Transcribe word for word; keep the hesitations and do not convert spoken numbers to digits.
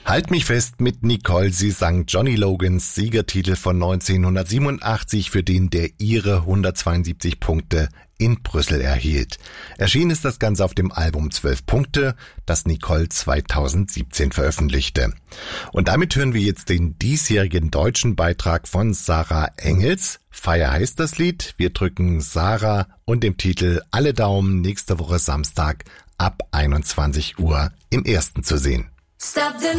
Halt mich fest mit Nicole. Sie sang Johnny Logans Siegertitel von neunzehnhundertsiebenundachtzig, für den der Ire hundertzweiundsiebzig Punkte in Brüssel erhielt. Erschienen ist das Ganze auf dem Album zwölf Punkte, das Nicole zweitausendsiebzehn veröffentlichte. Und damit hören wir jetzt den diesjährigen deutschen Beitrag von Sarah Engels. Feier heißt das Lied. Wir drücken Sarah und dem Titel alle Daumen, nächste Woche Samstag ab einundzwanzig Uhr im Ersten zu sehen. Stop the